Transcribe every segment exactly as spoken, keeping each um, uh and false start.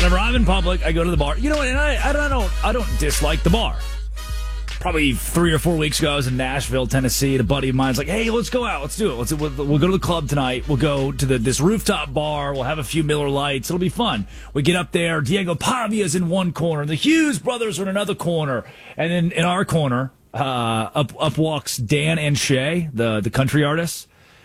Whenever I'm in public, I go to the bar. You know what? And I, I don't, I don't dislike the bar. Probably three or four weeks ago, I was in Nashville, Tennessee, and a buddy of mine's like, "Hey, let's go out. Let's do it. Let's we'll, we'll go to the club tonight. We'll go to the, this rooftop bar. We'll have a few Miller Lights. It'll be fun." We get up there. Diego Pavia's in one corner. The Hughes brothers are in another corner, and then in our corner, uh, up up walks Dan and Shay, the the country artists.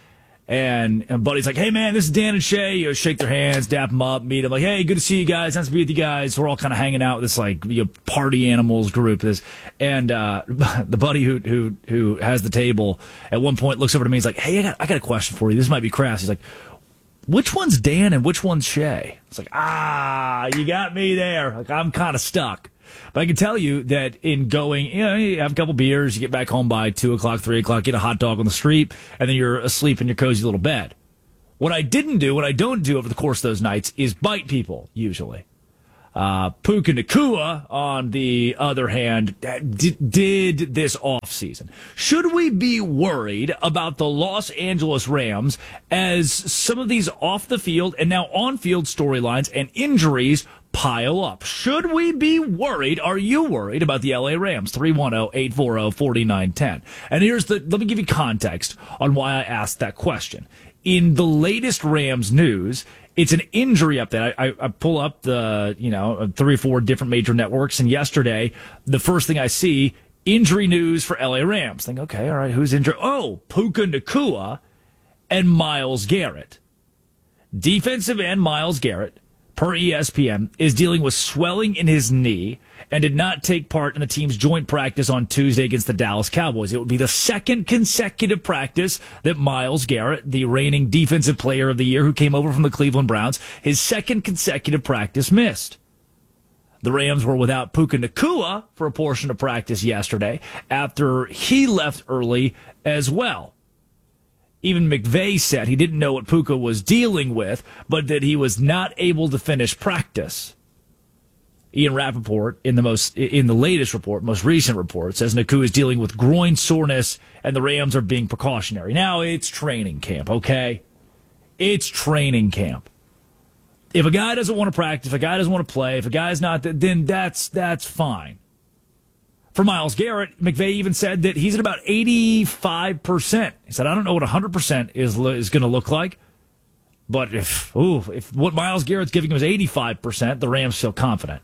And, and buddy's like, "Hey, man, this is Dan and Shay." You know, shake their hands, dap them up, meet them. Like, "Hey, good to see you guys. Nice to be with you guys." We're all kind of hanging out with this, like, you know, party animals group. This, and uh, the buddy who who who has the table at one point looks over to me. He's like, "Hey, I got, I got a question for you. This might be crass." He's like, "Which one's Dan and which one's Shay?" It's like, ah, you got me there. Like, I'm kind of stuck. But I can tell you that in going, you know, you have a couple beers, you get back home by two o'clock, three o'clock, get a hot dog on the street, and then you're asleep in your cozy little bed. What I didn't do, what I don't do over the course of those nights is bite people, usually. Uh, Puka Nacua, on the other hand, did, did this offseason. Should we be worried about the Los Angeles Rams as some of these off-the-field and now on-field storylines and injuries pile up? Should we be worried? Are you worried about the L A Rams? three one zero, eight four zero, four nine one zero. And here's the, let me give you context on why I asked that question. In the latest Rams news, it's an injury update. I, I, I pull up the, you know, three or four different major networks, and yesterday, the first thing I see, injury news for L A Rams. Think, okay, all right, who's injured? Oh, Puka Nacua and Myles Garrett. Defensive end Myles Garrett, per E S P N, is dealing with swelling in his knee and did not take part in the team's joint practice on Tuesday against the Dallas Cowboys. It would be the second consecutive practice that Myles Garrett, the reigning defensive player of the year who came over from the Cleveland Browns, his second consecutive practice missed. The Rams were without Puka Nacua for a portion of practice yesterday after he left early as well. Even McVay said he didn't know what Puka was dealing with, but that he was not able to finish practice. Ian Rappaport, in the most in the latest report, most recent report, says Nacua is dealing with groin soreness, and the Rams are being precautionary. Now, it's training camp, okay? It's training camp. If a guy doesn't want to practice, if a guy doesn't want to play, if a guy's not, then that's that's fine. For Myles Garrett, McVay even said that he's at about eighty-five percent. He said, "I don't know what one hundred percent is is going to look like, but if ooh, if what Myles Garrett's giving him is eighty-five percent, the Rams feel confident."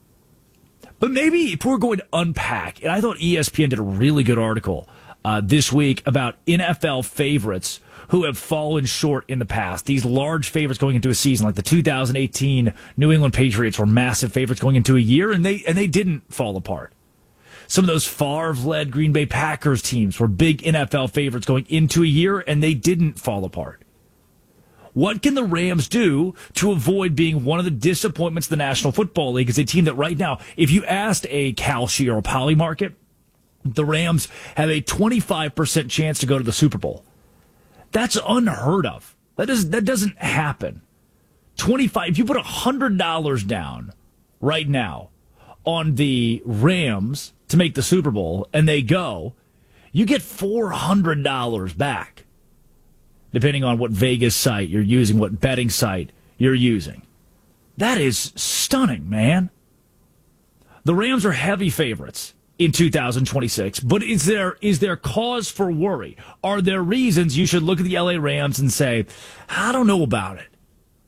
But maybe if we're going to unpack, and I thought E S P N did a really good article uh, this week about N F L favorites who have fallen short in the past. These large favorites going into a season, like the two thousand eighteen New England Patriots were massive favorites going into a year, and they and they didn't fall apart. Some of those Favre-led Green Bay Packers teams were big N F L favorites going into a year, and they didn't fall apart. What can the Rams do to avoid being one of the disappointments of the National Football League as a team that right now, if you asked a Kalshi or a Poly Market, the Rams have a twenty-five percent chance to go to the Super Bowl. That's unheard of. That, is, that doesn't happen. twenty-five, if you put one hundred dollars down right now on the Rams to make the Super Bowl and they go, you get four hundred dollars back. Depending on what Vegas site you're using, what betting site you're using. That is stunning, man. The Rams are heavy favorites in two thousand twenty-six, but is there is there cause for worry? Are there reasons you should look at the L A Rams and say, I don't know about it?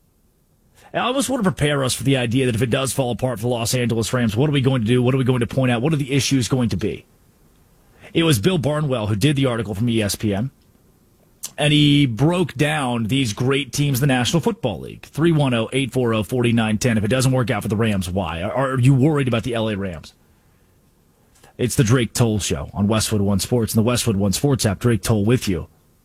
I almost want to prepare us for the idea that if it does fall apart for the Los Angeles Rams, what are we going to do? What are we going to point out? What are the issues going to be? It was Bill Barnwell who did the article from E S P N. And he broke down these great teams in the National Football League. three one zero, eight four zero, four nine one zero. If it doesn't work out for the Rams, why? Are you worried about the L A Rams? It's the Drake Toll Show on Westwood One Sports and the Westwood One Sports app. Drake Toll with you.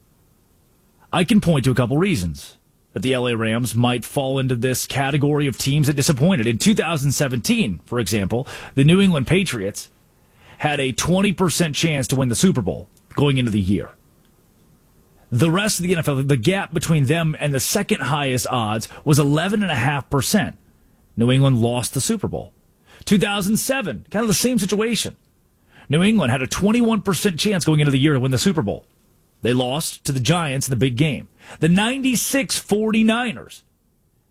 I can point to a couple reasons that the L A Rams might fall into this category of teams that disappointed. In two thousand seventeen, for example, the New England Patriots had a twenty percent chance to win the Super Bowl going into the year. The rest of the N F L, the gap between them and the second highest odds was eleven point five percent. New England lost the Super Bowl. two thousand seven, kind of the same situation. New England had a twenty-one percent chance going into the year to win the Super Bowl. They lost to the Giants in the big game. The ninety-six 49ers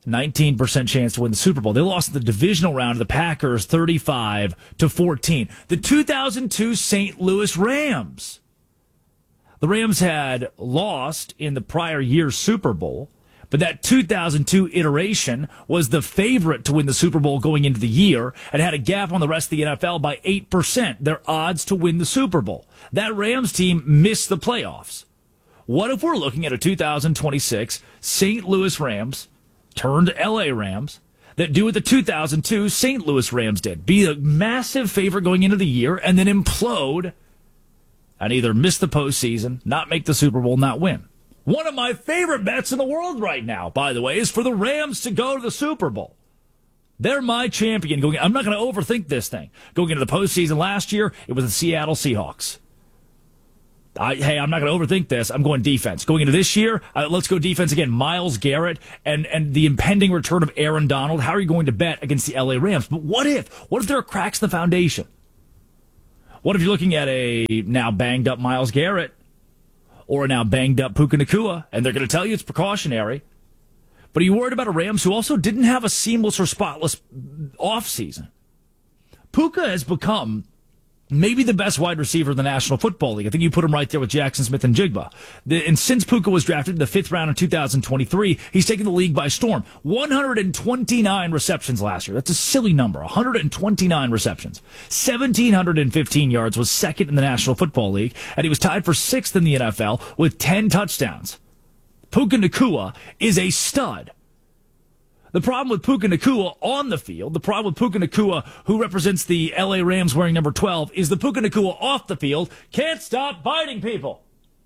nineteen percent chance to win the Super Bowl. They lost the divisional round to the Packers thirty-five to fourteen. The two thousand two Saint Louis Rams. The Rams had lost in the prior year's Super Bowl, but that two thousand two iteration was the favorite to win the Super Bowl going into the year and had a gap on the rest of the N F L by eight percent, their odds to win the Super Bowl. That Rams team missed the playoffs. What if we're looking at a two thousand twenty-six Saint Louis Rams turned L A Rams that do what the two thousand two Saint Louis Rams did? Be a massive favorite going into the year and then implode and either miss the postseason, not make the Super Bowl, not win. One of my favorite bets in the world right now, by the way, is for the Rams to go to the Super Bowl. They're my champion. Going, I'm not going to overthink this thing. Going into the postseason last year, it was the Seattle Seahawks. I, hey, I'm not going to overthink this. I'm going defense. Going into this year, uh, let's go defense again. Myles Garrett and, and the impending return of Aaron Donald. How are you going to bet against the L A Rams? But what if? What if there are cracks in the foundation? What if you're looking at a now banged up Myles Garrett or a now banged up Puka Nacua, and they're going to tell you it's precautionary? But are you worried about a Rams who also didn't have a seamless or spotless offseason? Puka has become maybe the best wide receiver in the National Football League. I think you put him right there with Jackson Smith and Jigba. The, and since Puka was drafted in the fifth round in two thousand twenty-three, he's taken the league by storm. one hundred twenty-nine receptions last year. That's a silly number. one hundred twenty-nine receptions. one thousand seven hundred fifteen yards, was second in the National Football League, and he was tied for sixth in the N F L with ten touchdowns. Puka Nacua is a stud. The problem with Puka Nacua on the field, the problem with Puka Nacua, who represents the L A Rams wearing number twelve, is the Puka Nacua off the field can't stop biting people.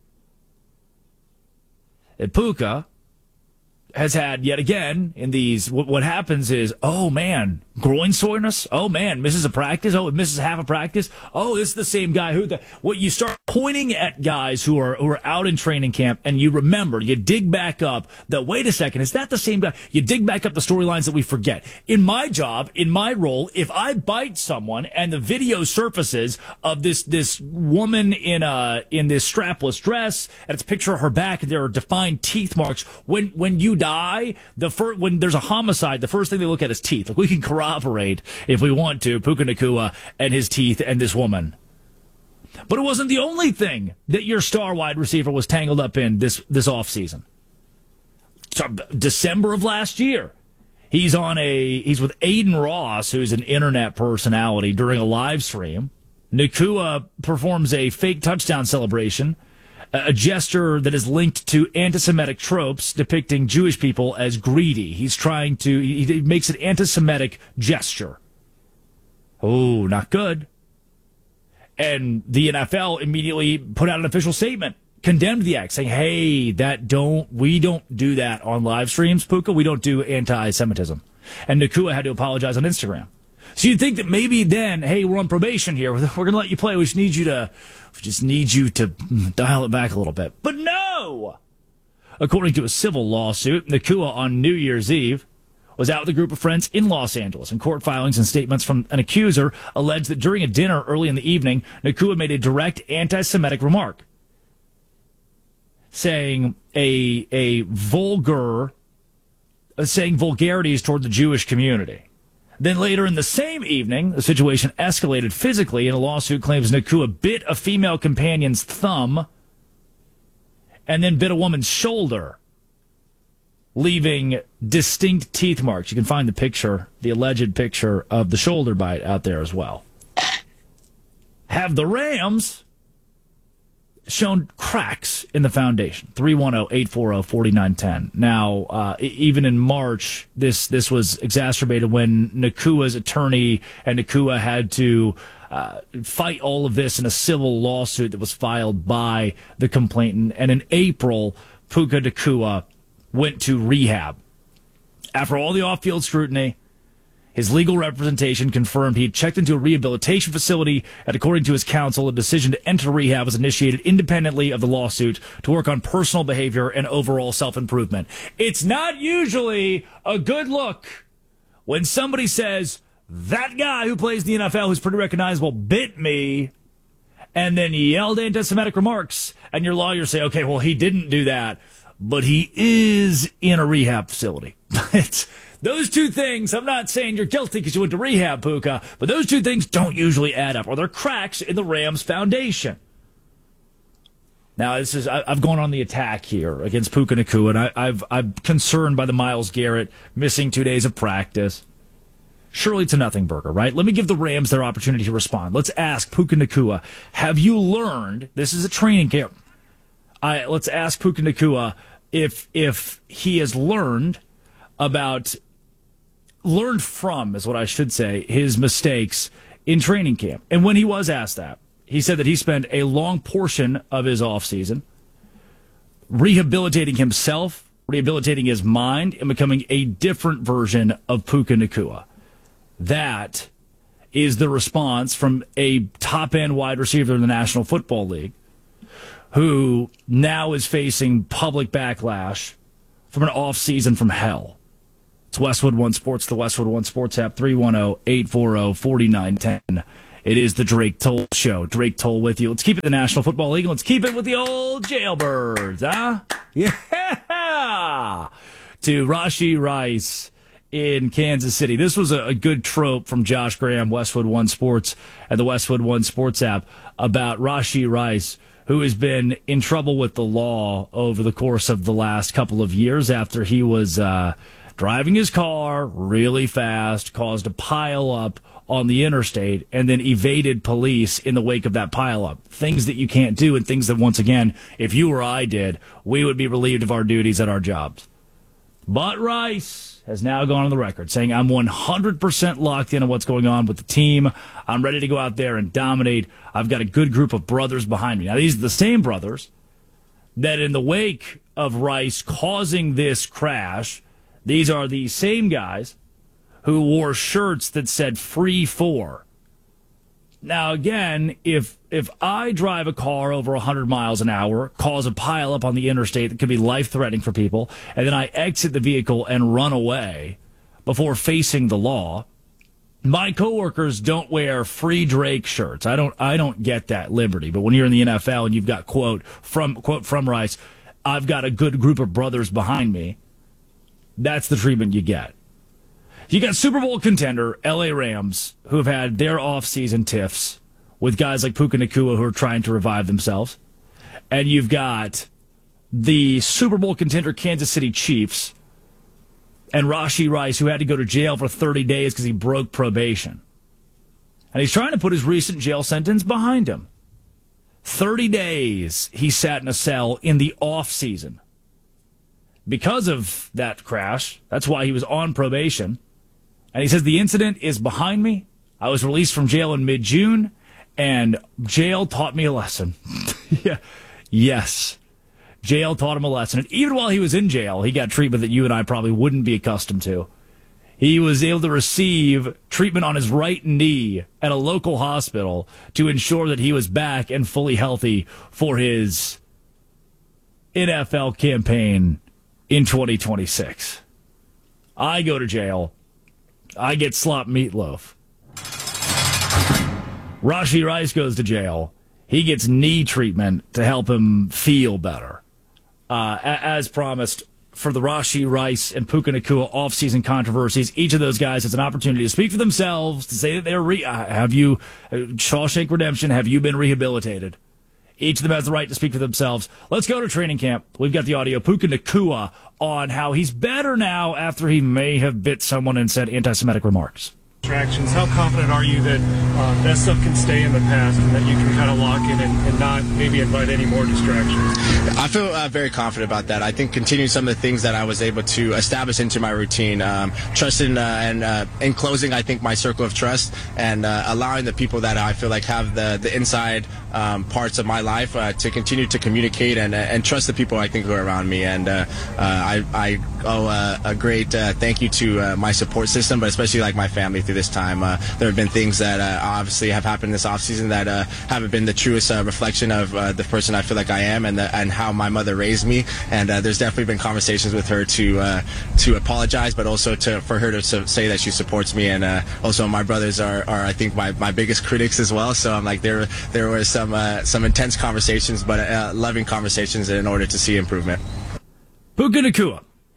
And Puka has had, yet again, in these, what, what happens is, oh man, groin soreness. Oh man, misses a practice. Oh, it misses half a practice. Oh, this is the same guy who, the, what you start pointing at guys who are, who are out in training camp, and you remember, you dig back up that, wait a second, is that the same guy? You dig back up the storylines that we forget. In my job, in my role, if I bite someone and the video surfaces of this, this woman in a, in this strapless dress, and it's a picture of her back, and there are defined teeth marks, when, when you die, the first, when there's a homicide, the first thing they look at is teeth. Like, we can corroborate, if we want to, Puka Nacua and his teeth and this woman. But it wasn't the only thing that your star wide receiver was tangled up in this, this offseason. So, December of last year, he's on a, he's with Aiden Ross, who's an internet personality, during a live stream. Nacua performs a fake touchdown celebration, a gesture that is linked to anti-Semitic tropes depicting Jewish people as greedy. He's trying to, he makes an anti-Semitic gesture. Oh, not good. And the N F L immediately put out an official statement, condemned the act, saying, hey, that don't, we don't do that on live streams, Puka. We don't do anti-Semitism. And Nacua had to apologize on Instagram. So you'd think that maybe then, hey, we're on probation here. We're going to let you play. We just need you to, we just need you to dial it back a little bit. But no! According to a civil lawsuit, Nacua on New Year's Eve was out with a group of friends in Los Angeles, and court filings and statements from an accuser allege that during a dinner early in the evening, Nacua made a direct anti-Semitic remark, saying a, a vulgar, uh, saying vulgarities toward the Jewish community. Then later in the same evening, the situation escalated physically, and a lawsuit claims Nacua bit a female companion's thumb and then bit a woman's shoulder, leaving distinct teeth marks. You can find the picture, the alleged picture of the shoulder bite out there as well. Have the Rams shown cracks in the foundation? three one zero, eight four zero, four nine one zero. Now, uh, even in March, this this was exacerbated when Nacua's attorney and Nacua had to uh, fight all of this in a civil lawsuit that was filed by the complainant. And in April, Puka Nacua went to rehab. After all the off-field scrutiny, his legal representation confirmed he had checked into a rehabilitation facility, and according to his counsel, a decision to enter rehab was initiated independently of the lawsuit to work on personal behavior and overall self-improvement. It's not usually a good look when somebody says, that guy who plays in the N F L, who's pretty recognizable, bit me, and then he yelled anti-Semitic remarks, and your lawyers say, okay, well, he didn't do that, but he is in a rehab facility. It's those two things. I'm not saying you're guilty because you went to rehab, Puka, but those two things don't usually add up, or they're cracks in the Rams' foundation. Now, this is I, I've gone on the attack here against Puka Nacua, and I, I've I'm concerned by the Myles Garrett missing two days of practice. Surely it's a nothing burger, right? Let me give the Rams their opportunity to respond. Let's ask Puka Nacua, have you learned, this is a training camp, I, let's ask Puka Nacua if if he has learned about, learned from, is what I should say, his mistakes in training camp. And when he was asked that, he said that he spent a long portion of his offseason rehabilitating himself, rehabilitating his mind, and becoming a different version of Puka Nacua. That is the response from a top-end wide receiver in the National Football League who now is facing public backlash from an offseason from hell. It's Westwood One Sports, the Westwood One Sports app, three one zero, eight four zero, four nine one zero. It is the Drake Toll Show. Drake Toll with you. Let's keep it the National Football League. Let's keep it with the old jailbirds, huh? Yeah! To Rashee Rice in Kansas City. This was a, a good trope from Josh Graham, Westwood One Sports, and the Westwood One Sports app about Rashee Rice, who has been in trouble with the law over the course of the last couple of years after he was uh, driving his car really fast, caused a pileup on the interstate, and then evaded police in the wake of that pileup. Things that you can't do, and things that, once again, if you or I did, we would be relieved of our duties at our jobs. But Rice has now gone on the record saying, I'm one hundred percent locked in on what's going on with the team. I'm ready to go out there and dominate. I've got a good group of brothers behind me. Now, these are the same brothers that in the wake of Rice causing this crash, these are the same guys who wore shirts that said free four. Now, again, if if I drive a car over one hundred miles an hour, cause a pileup on the interstate that could be life-threatening for people, and then I exit the vehicle and run away before facing the law, my coworkers don't wear free Drake shirts. I don't I don't get that liberty. But when you're in the N F L and you've got, quote, from quote from Rice, I've got a good group of brothers behind me, that's the treatment you get. You got Super Bowl contender L A Rams, who have had their offseason tiffs with guys like Puka Nacua who are trying to revive themselves. And you've got the Super Bowl contender Kansas City Chiefs and Rashee Rice, who had to go to jail for thirty days because he broke probation. And he's trying to put his recent jail sentence behind him. thirty days he sat in a cell in the offseason. Because of that crash, that's why he was on probation. And he says, the incident is behind me. I was released from jail in mid-June, and jail taught me a lesson. Yeah. Yes. Jail taught him a lesson. And even while he was in jail, he got treatment that you and I probably wouldn't be accustomed to. He was able to receive treatment on his right knee at a local hospital to ensure that he was back and fully healthy for his N F L campaign in twenty twenty-six. I go to jail. I get slop meatloaf. Rashee Rice goes to jail. He gets knee treatment to help him feel better. Uh, as promised, for the Rashee Rice and Puka Nacua offseason controversies, each of those guys has an opportunity to speak for themselves, to say that they're re- uh, have you, uh, Shawshank Redemption, have you been rehabilitated? Each of them has the right to speak for themselves. Let's go to training camp. We've got the audio. Puka Nacua on how he's better now after he may have bit someone and said anti-Semitic remarks. Distractions. How confident are you that uh, that stuff can stay in the past and that you can kind of lock in and, and not maybe invite any more distractions? I feel uh, very confident about that. I think continuing some of the things that I was able to establish into my routine, um, trust in, uh, and uh, in closing, I think my circle of trust and uh, allowing the people that I feel like have the, the inside um, parts of my life uh, to continue to communicate and, uh, and trust the people I think who are around me. And uh, uh, I, I owe uh, a great uh, thank you to uh, my support system, but especially like my family through this time. Uh, there have been things that uh, obviously have happened this offseason that uh, haven't been the truest uh, reflection of uh, the person I feel like I am and the, and how my mother raised me. And uh, there's definitely been conversations with her to uh, to apologize, but also to for her to say that she supports me. And uh, also my brothers are, are I think my, my biggest critics as well. So I'm like there there were some uh, some intense conversations, but uh, loving conversations in order to see improvement. Puka Nacua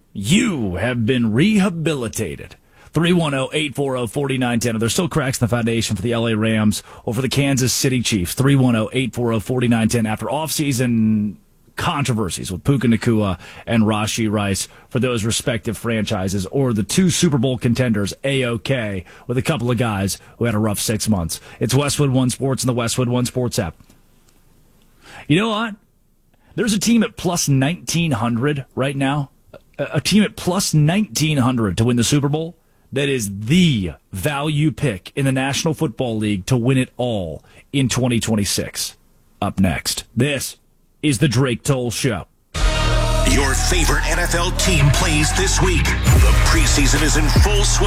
You have been rehabilitated. three one zero, eight four zero, four nine one zero. Are there still cracks in the foundation for the L A Rams or for the Kansas City Chiefs? three one zero, eight four zero, four nine one zero. After offseason controversies with Puka Nacua and Rashee Rice for those respective franchises, or the two Super Bowl contenders, A-OK, with a couple of guys who had a rough six months. It's Westwood One Sports and the Westwood One Sports app. You know what? There's a team at plus nineteen hundred right now, a team at plus nineteen hundred to win the Super Bowl. That is the value pick in the National Football League to win it all in twenty twenty-six. Up next, this is the Drake Toll Show. Your favorite N F L team plays this week. The preseason is in full swing.